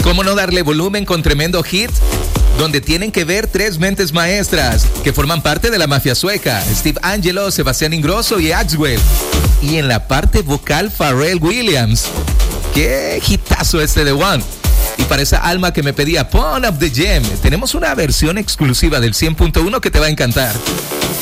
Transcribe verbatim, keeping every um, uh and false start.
¿Cómo no darle volumen con tremendo hit? Donde tienen que ver tres mentes maestras que forman parte de la mafia sueca: Steve Angello, Sebastián Ingrosso y Axwell. Y en la parte vocal, Pharrell Williams. ¡Qué hitazo este de One! Y para esa alma que me pedía Pon Up the Jam, tenemos una versión exclusiva del cien punto uno que te va a encantar.